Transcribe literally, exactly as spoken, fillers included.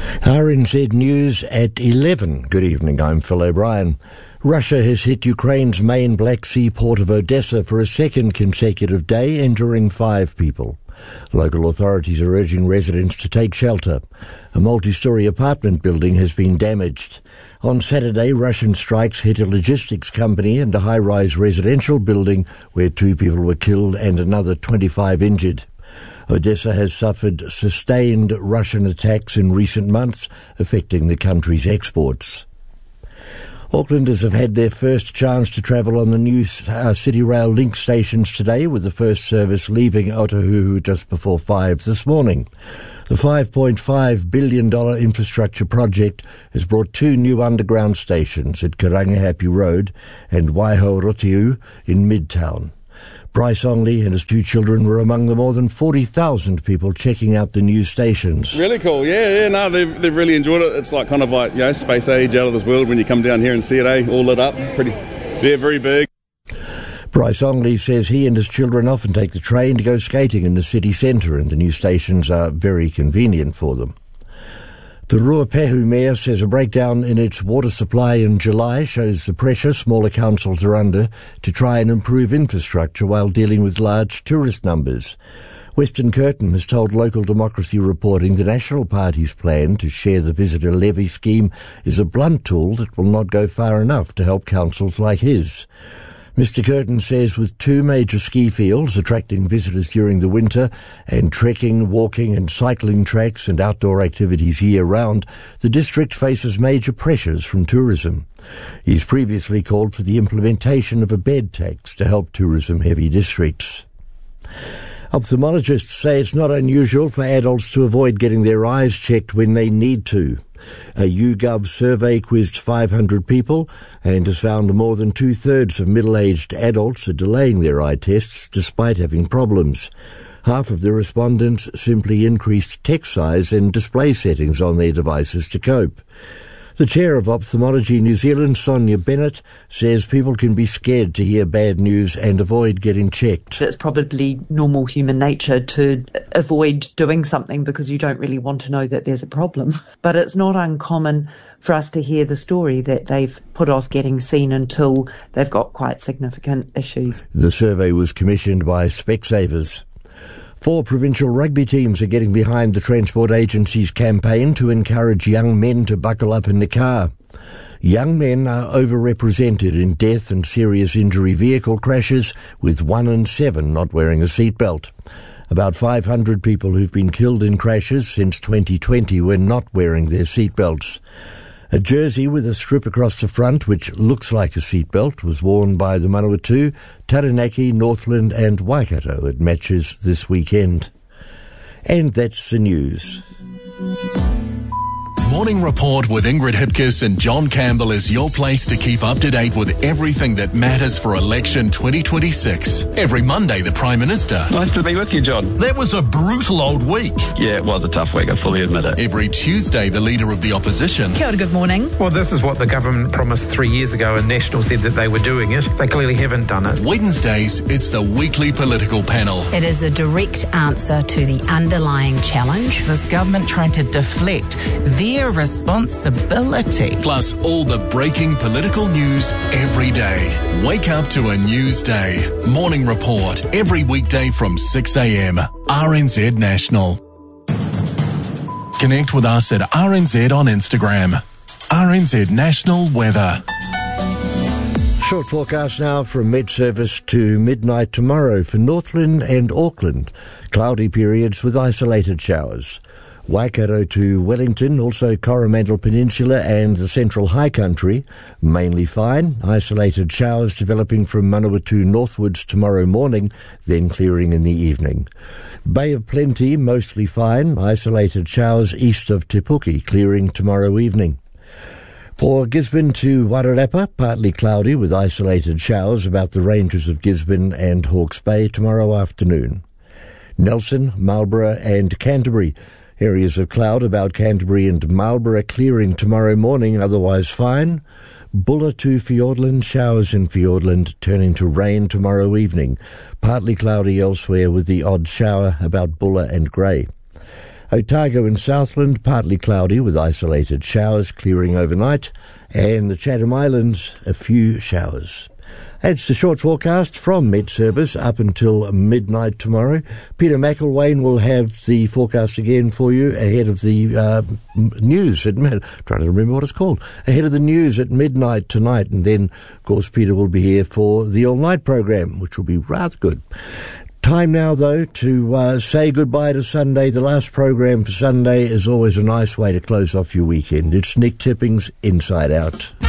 R N Z News at eleven. Good evening, I'm Phil O'Brien. Russia has hit Ukraine's main Black Sea port of Odessa for a second consecutive day, injuring five people. Local authorities are urging residents to take shelter. A multi-storey apartment building has been damaged. On Saturday, Russian strikes hit a logistics company and a high-rise residential building where two people were killed and another twenty-five injured. Odessa has suffered sustained Russian attacks in recent months, affecting the country's exports. Aucklanders have had their first chance to travel on the new uh, City Rail Link stations today, with the first service leaving Otahuhu just before five this morning. The five point five billion dollars infrastructure project has brought two new underground stations at Karangahape Road and Waiho-Rotiu in Midtown. Bryce Ongley and his two children were among the more than forty thousand people checking out the new stations. Really cool, yeah, yeah, no, they've, they've really enjoyed it. It's like kind of like, you know, space age, out of this world when you come down here and see it, eh, all lit up, pretty, they're very big. Bryce Ongley says he and his children often take the train to go skating in the city centre, and the new stations are very convenient for them. The Ruapehu Mayor says a breakdown in its water supply in July shows the pressure smaller councils are under to try and improve infrastructure while dealing with large tourist numbers. Western Curtin has told Local Democracy Reporting the National Party's plan to share the visitor levy scheme is a blunt tool that will not go far enough to help councils like his. Mister Curtin says with two major ski fields attracting visitors during the winter and trekking, walking and cycling tracks and outdoor activities year-round, the district faces major pressures from tourism. He's previously called for the implementation of a bed tax to help tourism-heavy districts. Ophthalmologists say it's not unusual for adults to avoid getting their eyes checked when they need to. A YouGov survey quizzed five hundred people and has found more than two-thirds of middle-aged adults are delaying their eye tests despite having problems. Half of the respondents simply increased text size and display settings on their devices to cope. The chair of Ophthalmology New Zealand, Sonia Bennett, says people can be scared to hear bad news and avoid getting checked. It's probably normal human nature to avoid doing something because you don't really want to know that there's a problem. But it's not uncommon for us to hear the story that they've put off getting seen until they've got quite significant issues. The survey was commissioned by Specsavers. Four provincial rugby teams are getting behind the Transport Agency's campaign to encourage young men to buckle up in the car. Young men are overrepresented in death and serious injury vehicle crashes, with one in seven not wearing a seatbelt. About five hundred people who've been killed in crashes since twenty twenty were not wearing their seatbelts. A jersey with a strip across the front, which looks like a seatbelt, was worn by the Manawatu, Taranaki, Northland and Waikato at matches this weekend. And that's the news. Morning Report with Ingrid Hipkiss and John Campbell is your place to keep up to date with everything that matters for election twenty twenty-six. Every Monday, the Prime Minister. Nice to be with you, John. That was a brutal old week. Yeah, it was a tough week, I fully admit it. Every Tuesday, the Leader of the Opposition. Kia ora, good morning. Well, this is what the government promised three years ago, and National said that they were doing it. They clearly haven't done it. Wednesdays, it's the weekly political panel. It is a direct answer to the underlying challenge. This government trying to deflect their responsibility. Plus all the breaking political news every day. Wake up to a news day. Morning Report every weekday from six a.m. R N Z National. Connect with us at R N Z on Instagram. R N Z National Weather. Short forecast now from mid-service to midnight tomorrow for Northland and Auckland. Cloudy periods with isolated showers. Waikato to Wellington, also Coromandel Peninsula and the Central High Country, mainly fine. Isolated showers developing from Manawatu northwards tomorrow morning, then clearing in the evening. Bay of Plenty, mostly fine. Isolated showers east of Te Puke, clearing tomorrow evening. For Gisborne to Wairarapa, partly cloudy with isolated showers about the ranges of Gisborne and Hawke's Bay tomorrow afternoon. Nelson, Marlborough and Canterbury. Areas of cloud about Canterbury and Marlborough, clearing tomorrow morning, otherwise fine. Bulla to Fiordland, showers in Fiordland, turning to rain tomorrow evening. Partly cloudy elsewhere with the odd shower about Bulla and Grey. Otago and Southland, partly cloudy with isolated showers clearing overnight, and the Chatham Islands, a few showers. That's the short forecast from Met Service up until midnight tomorrow. Peter McElwain will have the forecast again for you ahead of the uh, news. At mid- trying to remember what it's called. Ahead of the news at midnight tonight. And then, of course, Peter will be here for the all-night program, which will be rather good. Time now, though, to uh, say goodbye to Sunday. The last program for Sunday is always a nice way to close off your weekend. It's Nick Tipping's Inside Out.